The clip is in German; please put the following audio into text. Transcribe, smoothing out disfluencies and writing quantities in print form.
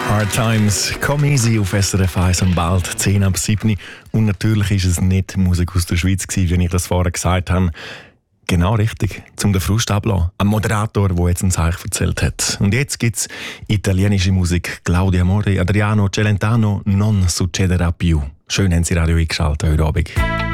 Hard Times, Come Easy auf SRF 1 und bald 10 ab 7. Und natürlich ist es nicht Musik aus der Schweiz gewesen, wie ich das vorher gesagt habe. Genau richtig, zum den Frust ablassen. Ein Moderator, der jetzt ein Zeichen erzählt hat. Und jetzt gibt es italienische Musik. Claudia Mori, Adriano Celentano, Non succederà più. Schön haben Sie Radio eingeschaltet heute Abend.